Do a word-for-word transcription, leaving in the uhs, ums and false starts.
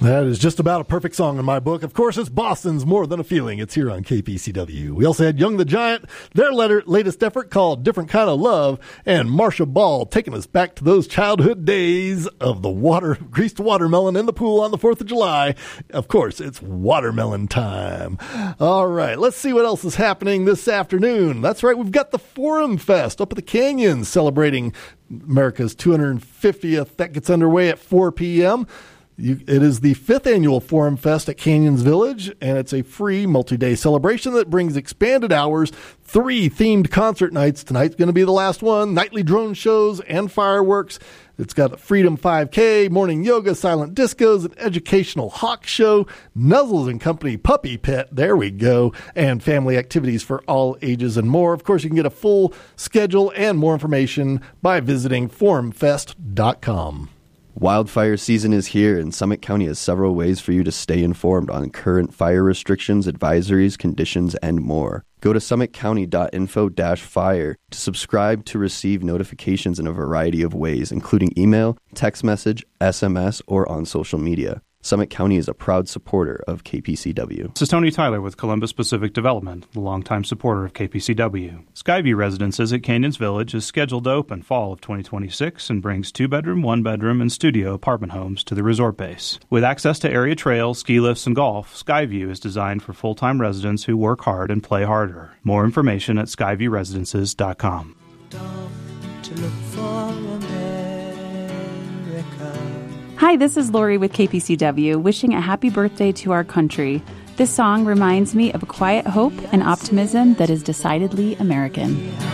That is just about a perfect song in my book. Of course, it's Boston's More Than a Feeling. It's here on K P C W. We also had Young the Giant, their letter, latest effort called Different Kind of Love, and Marsha Ball taking us back to those childhood days of the water, greased watermelon in the pool on the fourth of July. Of course, it's watermelon time. All right, let's see what else is happening this afternoon. That's right, we've got the Forum Fest up at the Canyon celebrating America's two hundred fiftieth. That gets underway at four p.m. You, it is the fifth annual Forum Fest at Canyons Village, and it's a free multi-day celebration that brings expanded hours, three themed concert nights. Tonight's going to be the last one, nightly drone shows and fireworks. It's got a Freedom five K, morning yoga, silent discos, an educational hawk show, Nuzzles and Company puppy pet, there we go, and family activities for all ages and more. Of course, you can get a full schedule and more information by visiting forum fest dot com. Wildfire season is here, and Summit County has several ways for you to stay informed on current fire restrictions, advisories, conditions, and more. Go to summit county dot info dash fire to subscribe to receive notifications in a variety of ways, including email, text message, S M S, or on social media. Summit County is a proud supporter of K P C W. This is Tony Tyler with Columbus Pacific Development, the longtime supporter of K P C W. Skyview Residences at Canyons Village is scheduled to open fall of twenty twenty-six and brings two-bedroom, one-bedroom, and studio apartment homes to the resort base. With access to area trails, ski lifts, and golf, Skyview is designed for full-time residents who work hard and play harder. More information at skyview residences dot com. To look for America. Hi, this is Lori with K P C W, wishing a happy birthday to our country. This song reminds me of a quiet hope and optimism that is decidedly American.